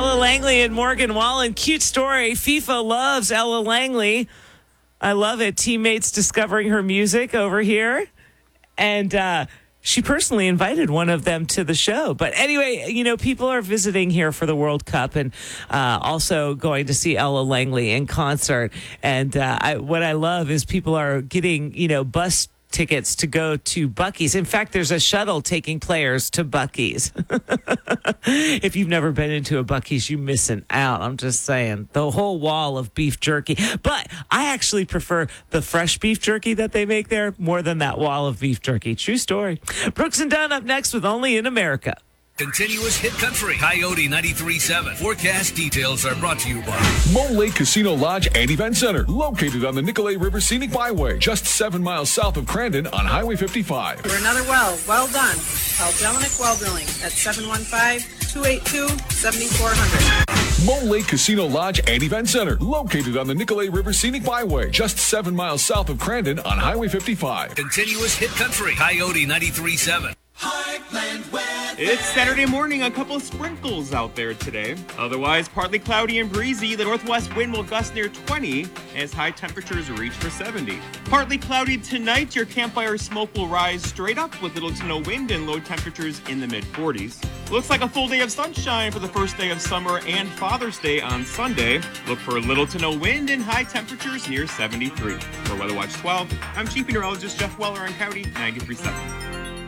Ella Langley and Morgan Wallen. Cute story. FIFA loves Ella Langley. I love it. Teammates discovering her music over here. And she personally invited one of them to the show. But anyway, people are visiting here for the World Cup and also going to see Ella Langley in concert. And what I love is people are getting, bus tickets to go to Buc-ee's. In fact, there's a shuttle taking players to Buc-ee's. If you've never been into a Buc-ee's, you're missing out. I'm just saying. The whole wall of beef jerky. But I actually prefer the fresh beef jerky that they make there more than that wall of beef jerky. True story. Brooks and Dunn up next with Only in America. Continuous hit country. Coyote 93.7. Forecast details are brought to you by Mole Lake Casino Lodge and Event Center, located on the Nicolet River Scenic Byway, just 7 miles south of Crandon on Highway 55. For another well done. Call Jelinek Well Drilling at 715-282-7400. Mole Lake Casino Lodge and Event Center, located on the Nicolet River Scenic Byway, just 7 miles south of Crandon on Highway 55. Continuous hit country. Coyote 93.7. Heartland weather. It's Saturday morning, a couple of sprinkles out there today. Otherwise, partly cloudy and breezy. The northwest wind will gust near 20 as high temperatures reach for 70. Partly cloudy tonight, your campfire smoke will rise straight up with little to no wind and low temperatures in the mid-40s. Looks like a full day of sunshine for the first day of summer and Father's Day on Sunday. Look for little to no wind and high temperatures near 73. For Weather Watch 12, I'm Chief Meteorologist Jeff Weller on Coyote 93.7.